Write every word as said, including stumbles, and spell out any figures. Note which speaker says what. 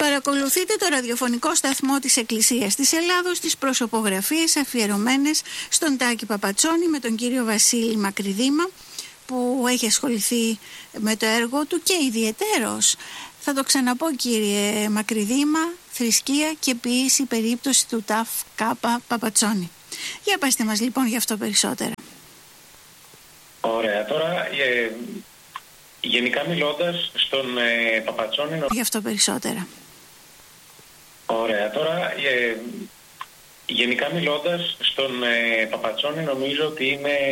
Speaker 1: Παρακολουθείτε το ραδιοφωνικό σταθμό της Εκκλησίας της Ελλάδος, τις προσωπογραφίες αφιερωμένες στον Τάκη Παπατσόνη με τον κύριο Βασίλη Μακρυδήμα, που έχει ασχοληθεί με το έργο του και ιδιαιτέρως, θα το ξαναπώ κύριε Μακρυδήμα, θρησκεία και ποίηση, περίπτωση του Ταφ Κάπα Παπατσόνη. Για πέστε μας λοιπόν γι' αυτό περισσότερα.
Speaker 2: Ωραία, τώρα ε, γενικά μιλώντας στον ε, Παπατσόνη...
Speaker 1: Γι' αυτό περισσότερα.
Speaker 2: Ωραία, τώρα ε, γενικά μιλώντας στον ε, Παπατσόνη νομίζω ότι είναι